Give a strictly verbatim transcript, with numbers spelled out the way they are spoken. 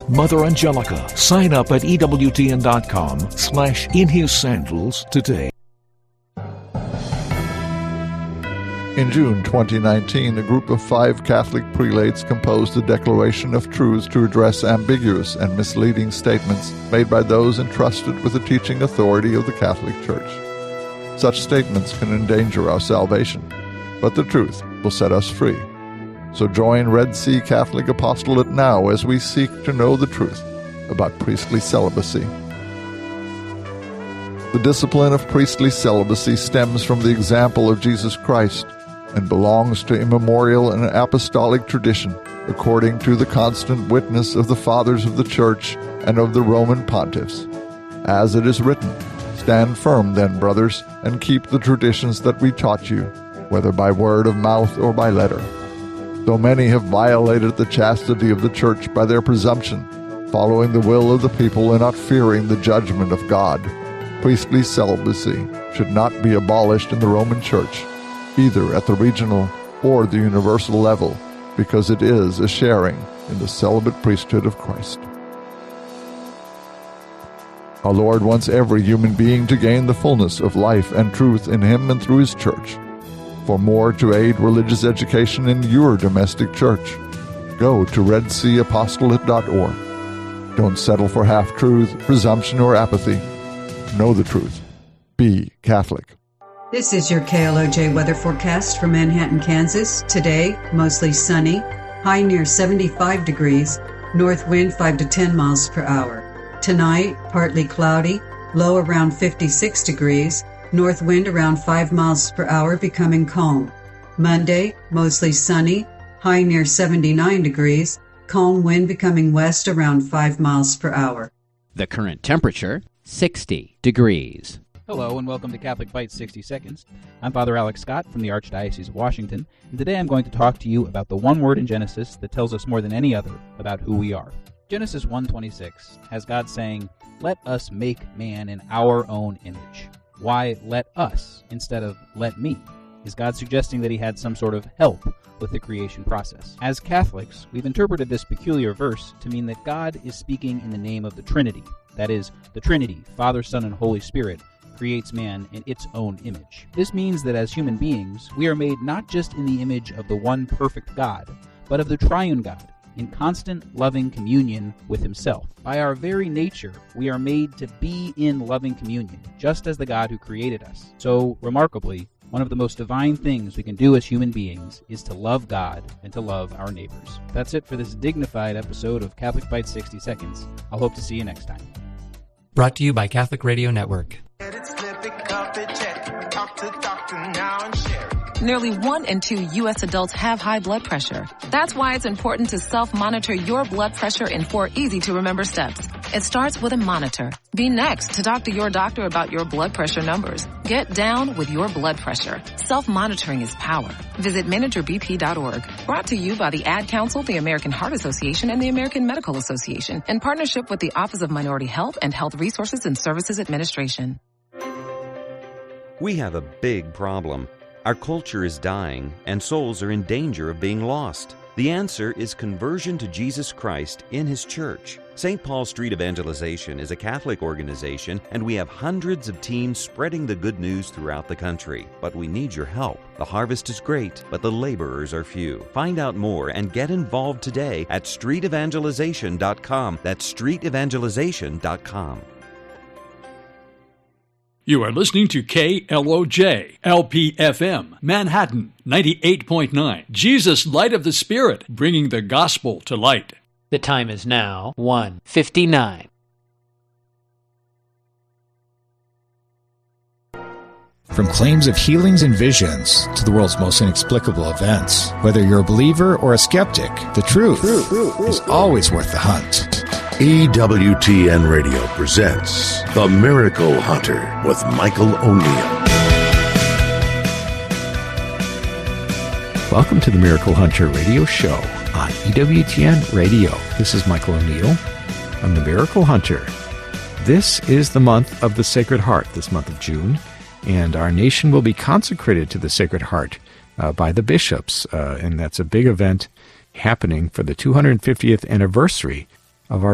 Mother Angelica. Sign up at E W T N dot com slash in his sandals today. In June twenty nineteen, a group of five Catholic prelates composed a declaration of truth to address ambiguous and misleading statements made by those entrusted with the teaching authority of the Catholic Church. Such statements can endanger our salvation, but the truth will set us free. So join Red Sea Catholic Apostolate now as we seek to know the truth about priestly celibacy. The discipline of priestly celibacy stems from the example of Jesus Christ and belongs to immemorial and apostolic tradition, according to the constant witness of the Fathers of the Church and of the Roman pontiffs. As it is written, "Stand firm then, brothers, and keep the traditions that we taught you, whether by word of mouth or by letter." Though many have violated the chastity of the Church by their presumption, following the will of the people and not fearing the judgment of God, priestly celibacy should not be abolished in the Roman Church, either at the regional or the universal level, because it is a sharing in the celibate priesthood of Christ. Our Lord wants every human being to gain the fullness of life and truth in Him and through His Church. For more to aid religious education in your domestic church, go to red sea apostolate dot org. Don't settle for half-truth, presumption, or apathy. Know the truth. Be Catholic. This is your K L O J weather forecast for Manhattan, Kansas. Today, mostly sunny, high near seventy-five degrees, north wind five to ten miles per hour. Tonight, partly cloudy, low around fifty-six degrees, north wind around five miles per hour, becoming calm. Monday, mostly sunny, high near seventy-nine degrees, calm wind becoming west around five miles per hour. The current temperature, sixty degrees. Hello and welcome to Catholic Bites sixty Seconds. I'm Father Alex Scott from the Archdiocese of Washington, and today I'm going to talk to you about the one word in Genesis that tells us more than any other about who we are. Genesis one twenty-six has God saying, "Let us make man in our own image." Why let us instead of let me? Is God suggesting that he had some sort of help with the creation process? As Catholics, we've interpreted this peculiar verse to mean that God is speaking in the name of the Trinity. That is, the Trinity, Father, Son, and Holy Spirit, creates man in its own image. This means that as human beings, we are made not just in the image of the one perfect God, but of the triune God, in constant loving communion with himself. By our very nature, we are made to be in loving communion, just as the God who created us. So, remarkably, one of the most divine things we can do as human beings is to love God and to love our neighbors. That's it for this dignified episode of Catholic Bites sixty Seconds. I'll hope to see you next time. Brought to you by Catholic Radio Network. Nearly one in two U S adults have high blood pressure. That's why it's important to self-monitor your blood pressure in four easy-to-remember steps. It starts with a monitor. Be next to talk to your doctor about your blood pressure numbers. Get down with your blood pressure. Self-monitoring is power. Visit manager b p dot org. Brought to you by the Ad Council, the American Heart Association, and the American Medical Association, in partnership with the Office of Minority Health and Health Resources and Services Administration. We have a big problem. Our culture is dying, and souls are in danger of being lost. The answer is conversion to Jesus Christ in His church. Saint Paul Street Evangelization is a Catholic organization, and we have hundreds of teams spreading the good news throughout the country. But we need your help. The harvest is great, but the laborers are few. Find out more and get involved today at street evangelization dot com. That's street evangelization dot com. You are listening to K L O J, L P F M, Manhattan, ninety-eight point nine. Jesus, Light of the Spirit, bringing the gospel to light. The time is now one fifty-nine. From claims of healings and visions to the world's most inexplicable events, whether you're a believer or a skeptic, the truth is always worth the hunt. E W T N Radio presents The Miracle Hunter with Michael O'Neill. Welcome to the Miracle Hunter radio show on E W T N Radio. This is Michael O'Neill. I'm the Miracle Hunter. This is the month of the Sacred Heart, this month of June, and our nation will be consecrated to the Sacred Heart uh, by the bishops, uh, and that's a big event happening for the two hundred fiftieth anniversary of our